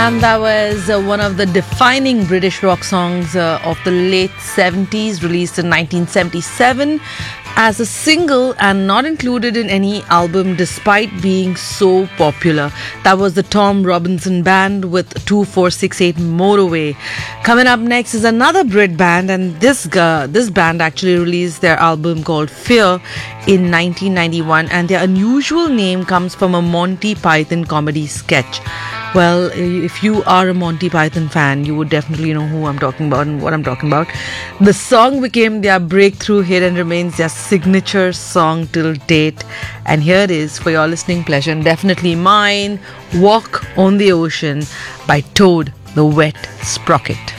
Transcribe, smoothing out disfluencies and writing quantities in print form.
And that was one of the defining British rock songs of the late 70s, released in 1977 as a single and not included in any album despite being so popular. That was the Tom Robinson Band with 2468 Motorway. Coming up next is another Brit band, and this band actually released their album called Fear in 1991, and their unusual name comes from a Monty Python comedy sketch. Well, if you are a Monty Python fan, you would definitely know who I'm talking about and what I'm talking about. The song became their breakthrough hit and remains their signature song till date. And here it is for your listening pleasure, and definitely mine, Walk on the Ocean by Toad the Wet Sprocket.